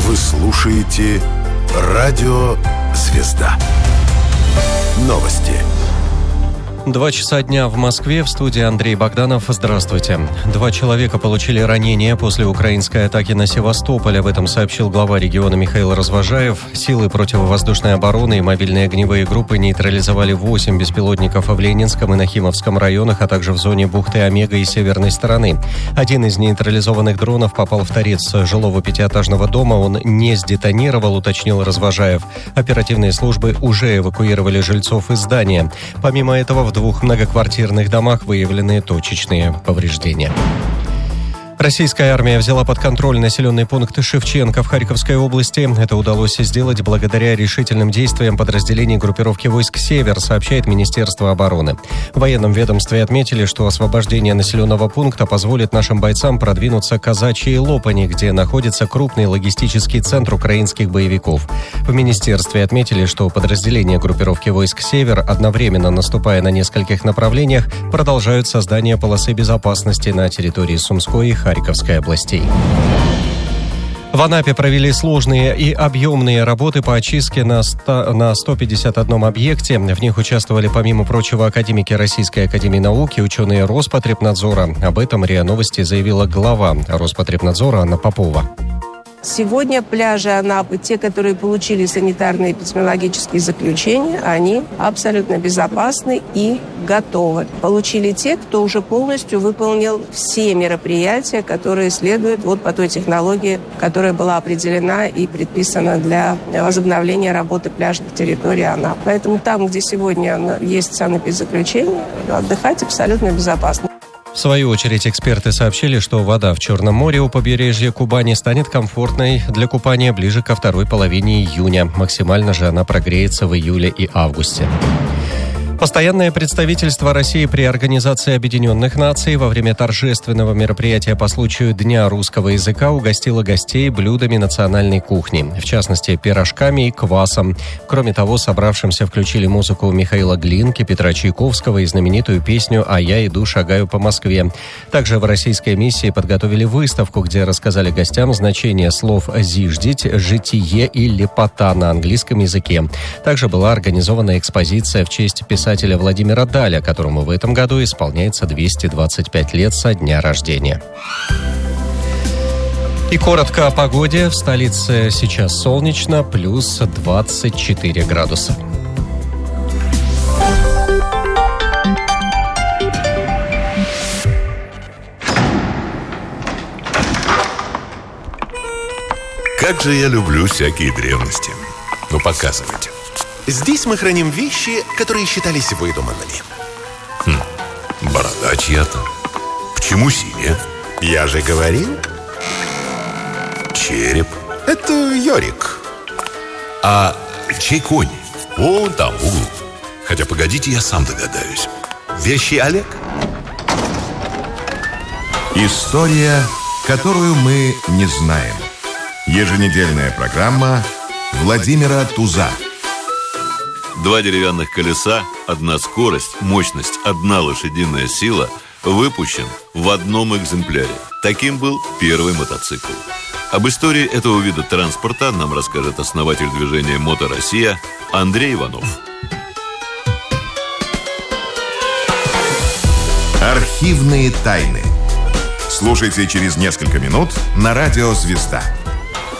Вы слушаете Радио Звезда. Новости. 2 часа дня в Москве. В студии Андрей Богданов. Здравствуйте. 2 человека получили ранения после украинской атаки на Севастополь. Об этом сообщил глава региона Михаил Развожаев. Силы противовоздушной обороны и мобильные огневые группы нейтрализовали 8 беспилотников в Ленинском и Нахимовском районах, а также в зоне бухты Омега и северной стороны. Один из нейтрализованных дронов попал в торец жилого 5-этажного дома. Он не сдетонировал, уточнил Развожаев. Оперативные службы уже эвакуировали жильцов из здания. Помимо этого, в 2 многоквартирных домах выявлены точечные повреждения. Российская армия взяла под контроль населенный пункт Шевченко в Харьковской области. Это удалось сделать благодаря решительным действиям подразделений группировки войск «Север», сообщает Министерство обороны. В военном ведомстве отметили, что освобождение населенного пункта позволит нашим бойцам продвинуться к Казачьей Лопани, где находится крупный логистический центр украинских боевиков. В министерстве отметили, что подразделения группировки войск «Север», одновременно наступая на нескольких направлениях, продолжают создание полосы безопасности на территории Сумской и Харьковской областей. В Анапе провели сложные и объемные работы по очистке на 151 объекте. В них участвовали, помимо прочего, академики Российской академии наук и ученые Роспотребнадзора. Об этом РИА Новости заявила глава Роспотребнадзора Анна Попова. Сегодня пляжи Анапы, те, которые получили санитарные эпидемиологические заключения, они абсолютно безопасны и готовы. Получили те, кто уже полностью выполнил все мероприятия, которые следуют по той технологии, которая была определена и предписана для возобновления работы пляжных территорий Анапы. Поэтому там, где сегодня есть санэпидзаключение, отдыхать абсолютно безопасно. В свою очередь, эксперты сообщили, что вода в Черном море у побережья Кубани станет комфортной для купания ближе ко второй половине июня. Максимально же она прогреется в июле и августе. Постоянное представительство России при Организации Объединенных Наций во время торжественного мероприятия по случаю Дня русского языка угостило гостей блюдами национальной кухни, в частности, пирожками и квасом. Кроме того, собравшимся включили музыку Михаила Глинки, Петра Чайковского и знаменитую песню «А я иду, шагаю по Москве». Также в российской миссии подготовили выставку, где рассказали гостям значение слов «зиждить», «житие» и «лепота» на английском языке. Также была организована экспозиция в честь писателя Владимира Даля, которому в этом году исполняется 225 лет со дня рождения. И коротко о погоде. В столице сейчас солнечно, плюс 24 градуса. Как же я люблю всякие древности. Ну, показывайте. Здесь мы храним вещи, которые считались выдуманными. Борода чья-то. Почему синяя? Я же говорил. Череп. Это Йорик. А чей конь? Вон там, в углу. Хотя, погодите, я сам догадаюсь. Вещи Олег. История, которую мы не знаем. Еженедельная программа Владимира Туза. 2 деревянных колеса, 1 скорость, мощность, 1 лошадиная сила выпущен в одном экземпляре. Таким был первый мотоцикл. Об истории этого вида транспорта нам расскажет основатель движения «Мото Россия» Андрей Иванов. Архивные тайны. Слушайте через несколько минут на радио «Звезда».